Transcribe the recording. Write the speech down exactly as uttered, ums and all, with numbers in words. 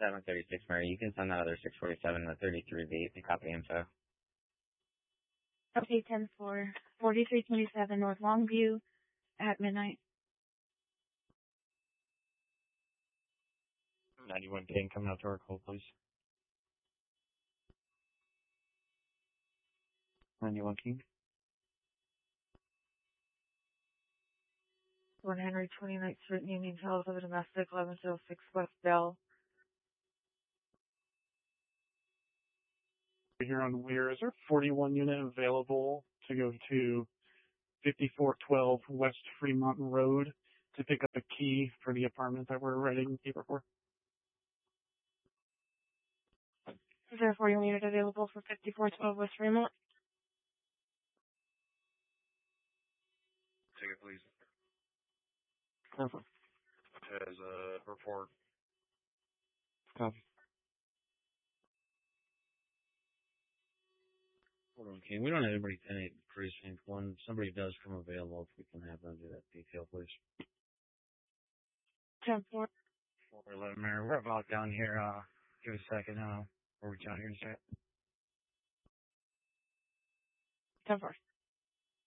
seven thirty-six, Mary. You can send that other six forty-seven to thirty-three B to copy info. Okay, ten four, forty-three twenty-seven North Longview at midnight. ninety-one King coming out to our call, please. ninety-one King. one Henry twenty-ninth Street, Union Hills of a domestic, eleven oh six West Bell. Here on Weir, is there a forty-one unit available to go to fifty-four twelve West Fremont Road to pick up a key for the apartment that we're writing paper for? Is there a forty-one unit available for fifty-four twelve West Fremont? Take it, please. Perfect. Has a report. Copy. Hold on, King. We don't have anybody ten eight precinct one. Somebody does come available. If we can have them do that detail, please. ten four. four eleven, Mary. We're about down here. Uh, give us a second. Uh, we'll reach out here in a sec. ten four.